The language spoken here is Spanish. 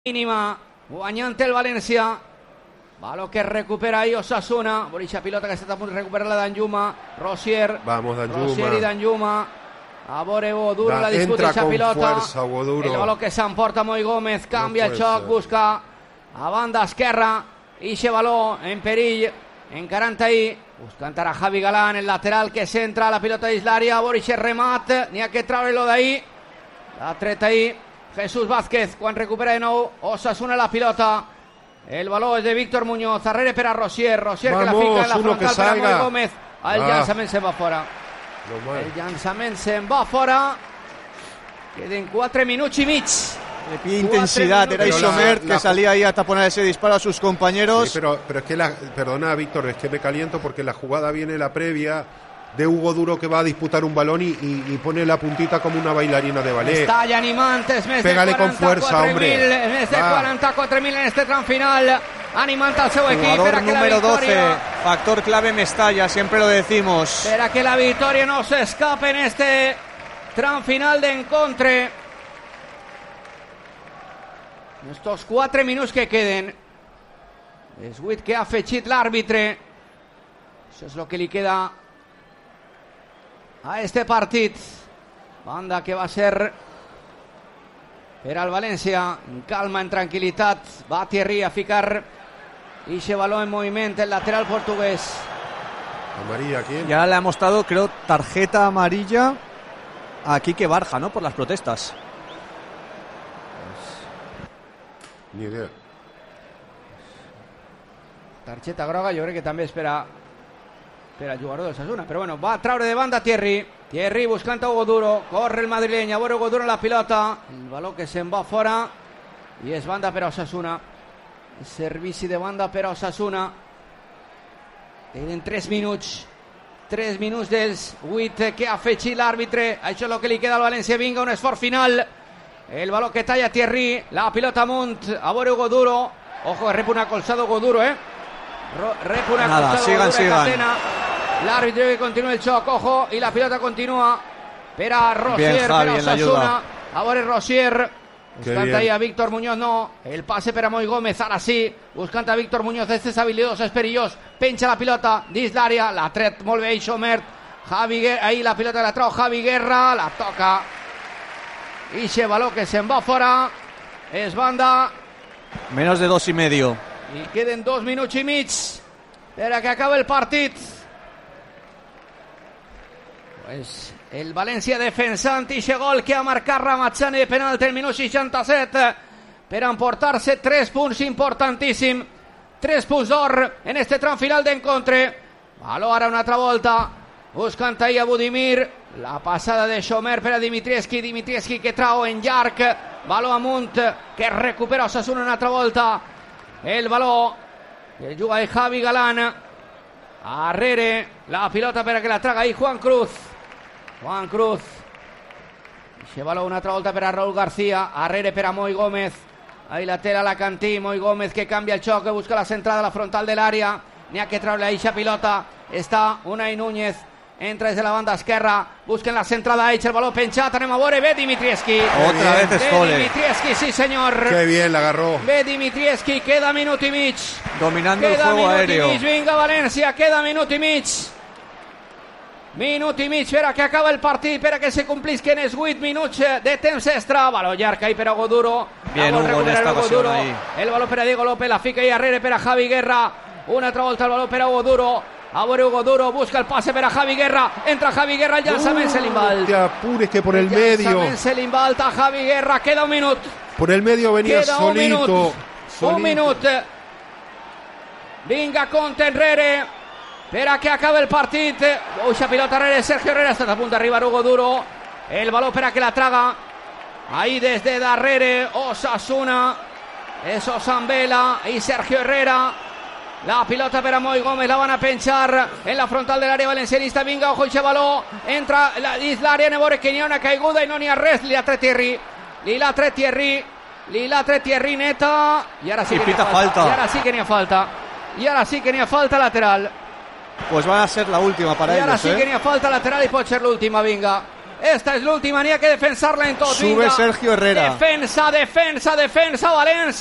Mínima, guanyant el València. Baló que recupera ahí Osasuna. Borisha pilota que está a punto de recuperarla Danjuma. Rosier. Vamos, Danjuma. Rosier y Danjuma. A Bore Goduro la disputa esa pilota. Fuerza, el baló que s'emporta Moi Gómez. Canvia el xoc, busca a banda esquerra. Ixe baló en perill. Encarant ahí. Buscant ara Javi Galán, el lateral que centra la pilota dins l'àrea. Borisha remat. N'hi ha que treure-lo d'ahí. La tret ahí Jesús Vázquez quan recupera de nou Osasuna la pilota. El baló és de Víctor Muñoz, darrere per a Rosier. Rosier que la fica en la frontal per a Moi Gómez. El llançament se'n va fora. El llançament se'n va fora. Queden 4 minuts i mig. Le pide intensidad, era Isomert que salía ahí a taponar ese disparo a sus compañeros. Sí, pero es que perdona, Víctor, es que me caliento porque la jugada viene la previa de Hugo Duro, que va a disputar un balón y pone la puntita como una bailarina de ballet. Està animant, és més Pégale de 44.000, més de 44.000 en este tram final, animant al seu equip. Jugador número 12, factor clave Mestalla, siempre lo decimos. Para que la victoria no se escape en este tram final d'encontre. Estos 4 minuts que queden. És 8 que ha afegit l'àrbitre. Això és el que li queda a este partit. Banda que va ser per al València, en calma, en tranquil·litat. Va Thierry a ficar ixe baló en moviment, el lateral portugués. Amarilla, ¿quién? Ya le ha mostrado, creo, tarjeta amarilla a Quique Barja, ¿no? Por las protestas. Ni idea. Targeta groga, jo crec que també és per al jugador del Osasuna, però bueno, va a traure de banda Thierry buscant a Hugo Duro, corre el madrileño, a veure Hugo Duro en la pilota, el baló que se'n va fora i és banda per a Osasuna, servici de banda per a Osasuna. Queden 3 minuts dels 8 que ha afegit l'àrbitre. Això és el que li queda al València. Vinga, un esforç final, el baló que talla Thierry, la pilota amunt, a veure Hugo Duro, ojo, rep una colzada Hugo Duro, rep una nada, sigan. L'àrbitre que continua el xoc, ojo, i la pilota continua per a Rosier, bien, Javi, per a Osasuna. A veure Rosier, buscant ahí a Víctor Muñoz, no, el passe per a Moi Gómez, ara sí, buscant a Víctor Muñoz, este és habilidós, és perillós, penja la pilota dins l'àrea, la tret molt bé Isomert, ahí la pilota la trau Javi Guerra, la toca, ixe baló que se'n va fora, és banda. Menos de 2,5. I queden 2 minuts i mig per a que acabe el partit. Pues el València defensant ixe gol que ha marcat Ramazzani de penalti al minut 67 per emportar-se 3 punts importantíssim, 3 punts d'or en este tram final d'encontre. Baló ara una altra volta, buscant ahí a Budimir, la passada de Xomer per a Dimitrievski que trau en llarg, baló amunt que recupera Osasuna una altra volta, el baló que juga ahí Javi Galán, arrere la pilota per a que la traga ahí Juan Cruz, ixe baló una altra volta per a Raúl García, arrere per a Moi Gómez, ahí la tela la Cantí, Moi Gómez que canvia el xoc, que busca la centrada a la frontal de l'àrea, n'hi ha que treure a ixa pilota, està Unai Núñez, entra des de la banda esquerra, busquen la centrada a el baló penjat, anem a veure, ve Dimitrievski. Otra vez Escole. Dimitrievski, sí senyor. Qué bien la agarró. Ve Dimitrievski, queda minut i mig. Dominando el juego aéreo. Vinga València, queda minut i mig. Minut i mig per a que acaba el partit, per a que se complisquen els 8 minuts de temps extra. Baló llarg ahí per a Hugo Duro. Bien Hugo en esta ocasión ahí. El baló per a Diego López, la fica ahí arrere per a Javi Guerra. Una altra volta el baló per a Hugo Duro. A veure Hugo Duro, busca el pase per a Javi Guerra, entra Javi Guerra, el llançament se l'invalta. Te apures que por el medio. El llançament se l'invalta a Javi Guerra, queda un minut. Por el medio venía queda solito. Un minut. Vinga, compte enrere per a que acabe el partit. Uixa pilota enrere, Sergio Herrera, està a punt d'arribar Hugo Duro. El baló per a que la traga. Ahí desde darrere, Osasuna. És Osambela i Sergio Herrera. La pilota per a Moi Gómez, la van a penjar en la frontal de l'àrea valencianista. Vinga, ojo, ixe baló, entra dins l'àrea, a veure que n'hi ha una caiguda i no n'hi ha res. Li l'ha tret Thierry neta, i ara sí que n'hi ha falta. I ara sí que n'hi ha falta lateral. Pues va a ser la última para ellos. I ara sí que n'hi ha falta lateral i pot ser l'última, vinga. Esta es l'última, n'hi ha que defensar-la en tot. Sube Vinga. Sergio Herrera. Defensa, València.